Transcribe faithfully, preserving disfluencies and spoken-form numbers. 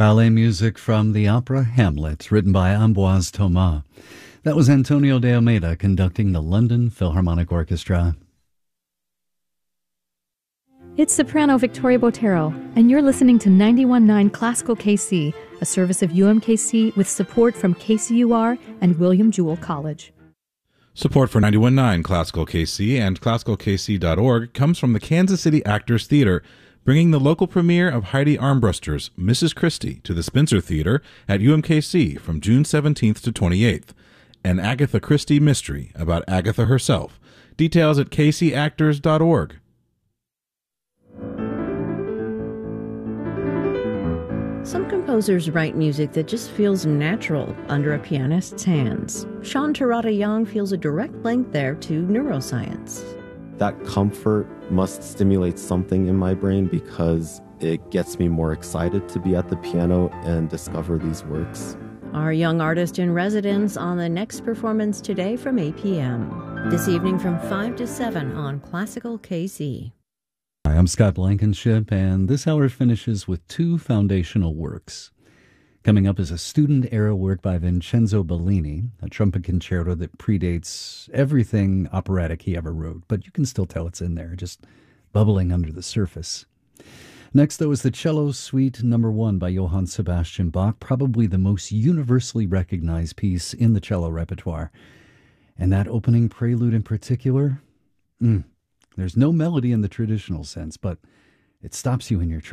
Ballet music from the opera Hamlet, written by Ambroise Thomas. That was Antonio de Almeida conducting the London Philharmonic Orchestra. It's soprano Victoria Botero, and you're listening to ninety-one point nine Classical K C, a service of U M K C with support from K C U R and William Jewell College. Support for ninety-one point nine Classical K C and classical k c dot org comes from the Kansas City Actors Theater, bringing the local premiere of Heidi Armbruster's Missus Christie to the Spencer Theater at U M K C from June seventeenth to twenty-eighth. An Agatha Christie mystery about Agatha herself. Details at k c actors dot org. Some composers write music that just feels natural under a pianist's hands. Sean Terada Young feels a direct link there to neuroscience. That comfort must stimulate something in my brain because it gets me more excited to be at the piano and discover these works. Our young artist in residence on the next performance today from eight p.m. This evening from five to seven on Classical K C. Hi, I'm Scott Blankenship, and this hour finishes with two foundational works. Coming up is a student-era work by Vincenzo Bellini, a trumpet concerto that predates everything operatic he ever wrote, but you can still tell it's in there, just bubbling under the surface. Next, though, is the Cello Suite Number One by Johann Sebastian Bach, probably the most universally recognized piece in the cello repertoire. And that opening prelude in particular, mm, there's no melody in the traditional sense, but it stops you in your tracks.